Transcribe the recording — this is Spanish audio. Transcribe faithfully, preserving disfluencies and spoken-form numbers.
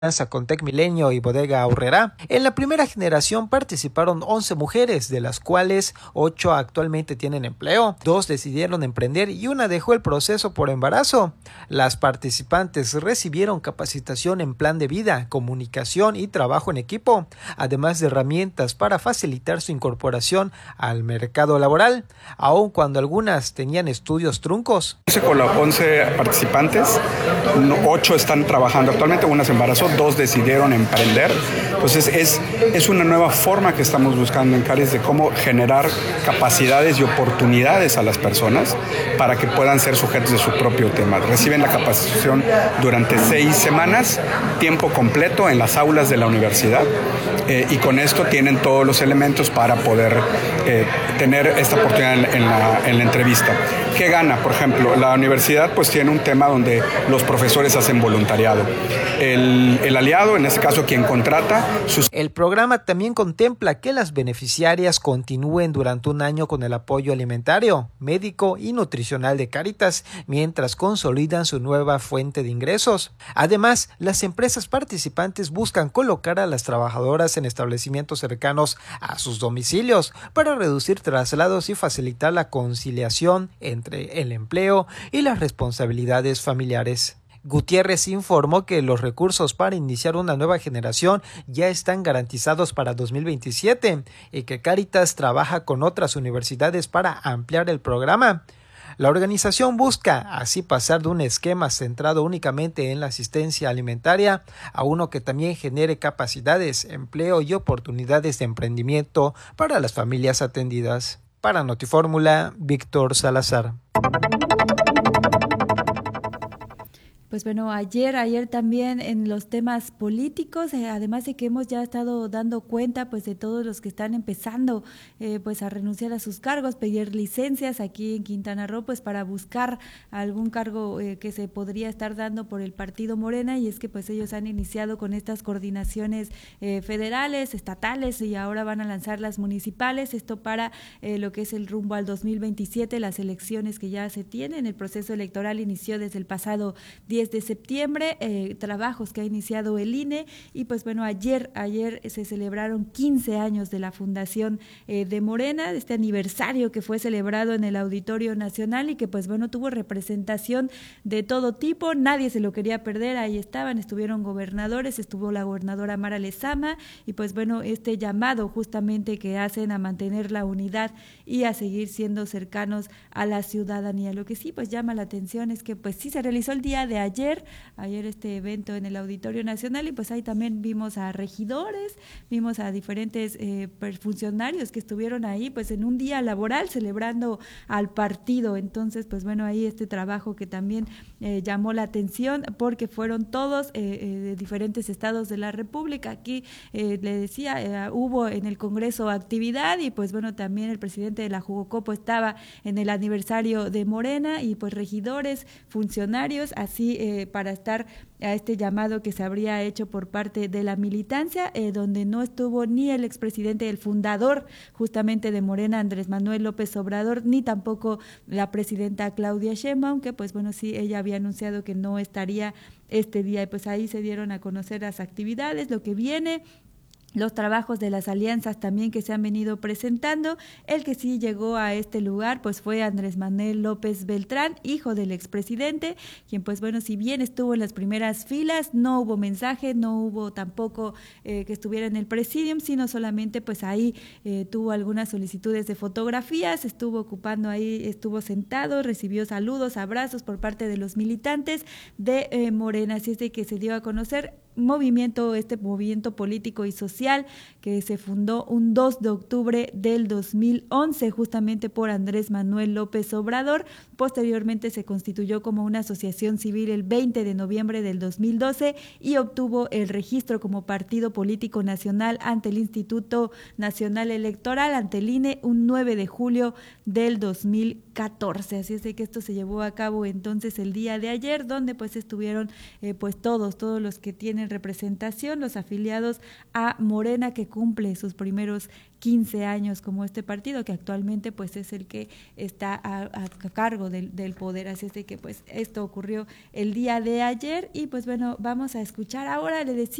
Contec Milenio y Bodega Aurrerá. En la primera generación participaron once mujeres, de las cuales ocho actualmente tienen empleo, dos decidieron emprender y una dejó el proceso por embarazo. Las participantes recibieron capacitación en plan de vida, comunicación y trabajo en equipo, además de herramientas para facilitar su incorporación al mercado laboral, aun cuando algunas tenían estudios truncos. Con los once participantes, ocho están trabajando actualmente, una se embarazó, dos decidieron emprender. Entonces es, es una nueva forma que estamos buscando en Caris de cómo generar capacidades y oportunidades a las personas para que puedan ser sujetos de su propio tema. Reciben la capacitación durante seis semanas, tiempo completo en las aulas de la universidad, eh, y con esto tienen todos los elementos para poder eh, tener esta oportunidad en, en, la, en la entrevista. ¿Qué gana? Por ejemplo, la universidad pues tiene un tema donde los profesores hacen voluntariado. El, el aliado, en este caso quien contrata... Sus... El programa también contempla que las beneficiarias continúen durante un año con el apoyo alimentario, médico y nutricional de Cáritas, mientras consolidan su nueva fuente de ingresos. Además, las empresas participantes buscan colocar a las trabajadoras en establecimientos cercanos a sus domicilios para reducir traslados y facilitar la conciliación entre el empleo y las responsabilidades familiares. Gutiérrez informó que los recursos para iniciar una nueva generación ya están garantizados para dos mil veintisiete y que Cáritas trabaja con otras universidades para ampliar el programa. La organización busca así pasar de un esquema centrado únicamente en la asistencia alimentaria a uno que también genere capacidades, empleo y oportunidades de emprendimiento para las familias atendidas. Para Notifórmula, Víctor Salazar. Pues bueno, ayer, ayer también en los temas políticos, eh, además de que hemos ya estado dando cuenta pues de todos los que están empezando eh, pues a renunciar a sus cargos, pedir licencias aquí en Quintana Roo pues para buscar algún cargo eh, que se podría estar dando por el partido Morena, y es que pues ellos han iniciado con estas coordinaciones eh, federales, estatales, y ahora van a lanzar las municipales, esto para eh, lo que es el rumbo al dos mil veintisiete, las elecciones que ya se tienen. El proceso electoral inició desde el pasado diez de septiembre, eh, trabajos que ha iniciado el I N E, y pues bueno, ayer ayer se celebraron quince años de la fundación eh, de Morena, de este aniversario que fue celebrado en el Auditorio Nacional y que pues bueno, tuvo representación de todo tipo, nadie se lo quería perder, ahí estaban, estuvieron gobernadores, estuvo la gobernadora Mara Lezama, y pues bueno, este llamado justamente que hacen a mantener la unidad y a seguir siendo cercanos a la ciudadanía. Lo que sí pues llama la atención es que pues sí se realizó el día de ayer Ayer, ayer este evento en el Auditorio Nacional, y pues ahí también vimos a regidores, vimos a diferentes eh, funcionarios que estuvieron ahí pues en un día laboral celebrando al partido. Entonces pues bueno, ahí este trabajo que también eh, llamó la atención porque fueron todos eh, eh, de diferentes estados de la República. Aquí eh, le decía, eh, hubo en el Congreso actividad, y pues bueno, también el presidente de la Jugocopo estaba en el aniversario de Morena, y pues regidores, funcionarios, así Eh, para estar a este llamado que se habría hecho por parte de la militancia, eh, donde no estuvo ni el expresidente, el fundador justamente de Morena, Andrés Manuel López Obrador, ni tampoco la presidenta Claudia Sheinbaum, que pues bueno, sí, ella había anunciado que no estaría este día, y pues ahí se dieron a conocer las actividades, lo que viene, los trabajos de las alianzas también que se han venido presentando. El que sí llegó a este lugar pues fue Andrés Manuel López Beltrán, hijo del expresidente, quien pues bueno, si bien estuvo en las primeras filas, no hubo mensaje, no hubo tampoco eh, que estuviera en el presidium, sino solamente pues ahí eh, tuvo algunas solicitudes de fotografías, estuvo ocupando ahí, estuvo sentado, recibió saludos, abrazos por parte de los militantes de eh, Morena, así es de que se dio a conocer movimiento, este movimiento político y social que se fundó un dos de octubre del dos mil once justamente por Andrés Manuel López Obrador. Posteriormente se constituyó como una asociación civil el veinte de noviembre del dos mil doce y obtuvo el registro como partido político nacional ante el Instituto Nacional Electoral, ante el I N E, un nueve de julio del dos mil catorce. Así es de que esto se llevó a cabo entonces el día de ayer, donde pues estuvieron eh, pues todos, todos los que tienen representación, los afiliados a Morena, que cumple sus primeros quince años como este partido, que actualmente pues es el que está a, a cargo del, del poder. Así es de que pues esto ocurrió el día de ayer y pues bueno, vamos a escuchar ahora, le decía